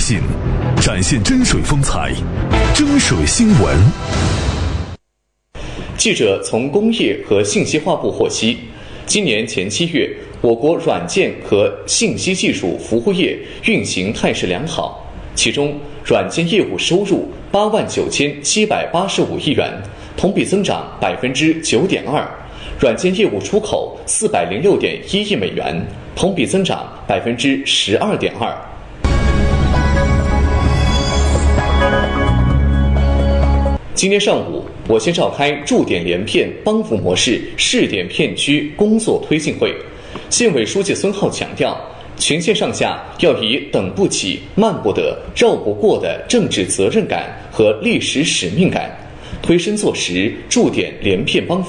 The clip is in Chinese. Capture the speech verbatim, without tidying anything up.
信，展现真水风采，真水新闻。 记者从工业和信息化部获悉，今年前七月，我国软件和信息技术服务业运行态势良好，其中软件业务收入八万九千七百八十五亿元，同比增长百分之九点二；软件业务出口四百零六点一亿美元，同比增长百分之十二点二。今天上午，我县召开驻点联片帮扶模式试点片区工作推进会。县委书记孙浩强调，全县上下要以等不起、慢不得、绕不过的政治责任感和历史使命感，推身作实，驻点联片帮扶。